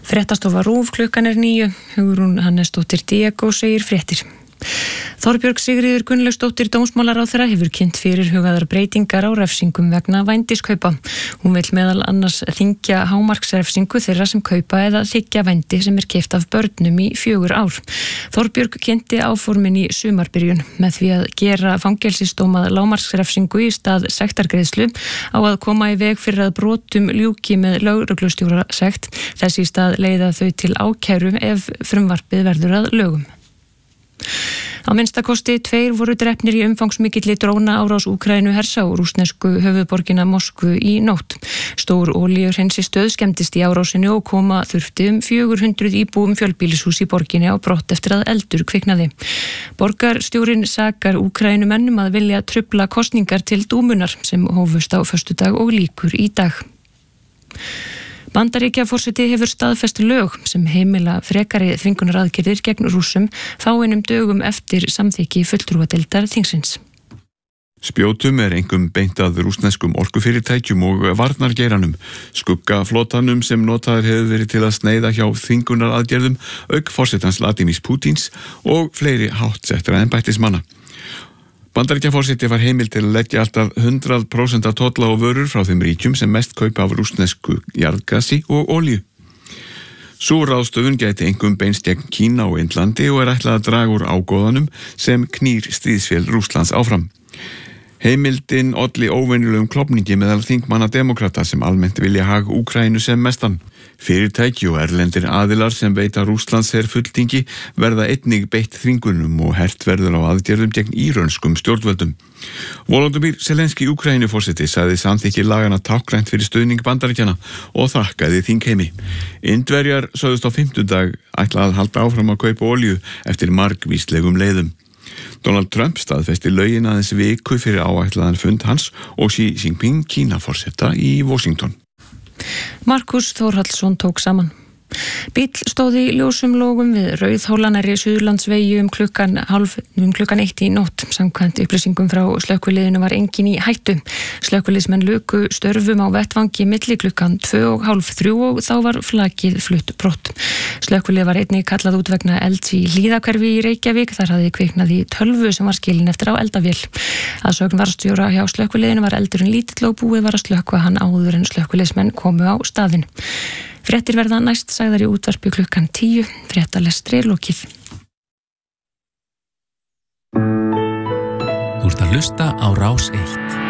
Fréttastofa RÚV, klukkan 9. Hugrún Hannesdóttir Diego segir fréttir. Þorbjörg Sigríður Gunnlaugsdóttir dómsmálaráðherra hefur kynnt fyrirhugaðar breytingar á refsingum vegna vændiskaupa. Hún vill meðal annars þyngja hámarksrefsingu þeirra sem kaupa eða þiggja vændi sem keypt af börnum í 4 ár. Þorbjörg kynnti áformin í sumarbyrjun með því að gera fangelsisdómað lágmarksrefsingu í stað sektargreiðslu á að koma í veg fyrir að brotum ljúki með lögreglustjórasekt. Þess í stað leiða þau til ákæru ef frumvarpið verður að lögum. Á minnstakosti 2 voru drepnir í umfangsmikilli drónaárás Úkraínu hersa og rússnesku höfuðborgina Moskvu í nótt. Stór olíuhreinsistöð skemmdist í árásinu og koma þurfti 400 íbúum fjölbýlishús í borginni á brott eftir að eldur kviknaði. Borgarstjórinn sakar Úkraínumennum að vilja trufla kosningar til dúmunar sem hófust á föstudag og lýkur í dag. Bandaríkjaforseti hefur staðfest lög sem heimila frekari þvingunaraðgerðir gegn Rússum fáeinum dögum eftir samþykki fulltrúadeildar þingsins. Spjótum einkum beint að rússneskum orkufyrirtækjum og varnargeiranum, skuggaflotanum sem notaður hefur verið til að sneiða hjá þvingunaraðgerðum, auk forsetans Vladimírs Pútíns og fleiri háttsettra embættismanna. Bandaríkjaforseti var heimild til að leggja alltaf 100% tolla á vörur frá þeim ríkjum sem mest kaupa af rússnesku jarðgasi og olíu. Sú ráðstöfun gæti einkum beinst gegn Kína og Indlandi og ætlað að draga úr ágóðanum sem knýr stríðsvél Rússlands áfram. Heimildin olli óvenjulegum klofningi meðal þingmanna demokrata sem almennt vilja hag Úkraínu sem mestan. Fyrirtæki og erlendir aðilar sem veita Rússlands fulltingi verða einnig beitt þvingunum og hert verður á aðgerðum gegn írönskum stjórnvöldum. Volodymyr Zelenský Úkraínuforseti sagði samþykki lagana táknrænt fyrir stuðning Bandaríkjanna og þakkaði þingheimi. Indverjar sögðust á 5. ætla að halda áfram að kaupa olíu eftir margvíslegum leiðum. Donald Trump staðfesti lögin aðeins viku fyrir áætlaðan fund hans og Xi Jinping Kínaforseta í Washington. Markus Þórhallsson tók saman. Bíll stóð í ljósum logum við Rauðhólanæri Suðurlandsvegi klukkan 1 í nótt. Samkvæmt upplýsingum frá slökkviliðinu var enginn í hættu. Slökkviliðsmenn luku störfum á vettvangi milli klukkan 2:30 og þá var flakið flutt brott. Slökkvilið var einnig kallað út vegna elds í Hlíðahverfi í Reykjavík. Þar hafði kviknað í tölvu sem var skilin eftir á eldavél. Að sögn varðstjóra hjá slökkviliðinu var eldurinn lítill og búið var að slökkva hann áður en slökkviliðsmenn komu á staðinn. Fréttir verða næst sagðar í útvarpi klukkan 10, fréttalestri lokið. Þú ert að hlusta á Rás 1.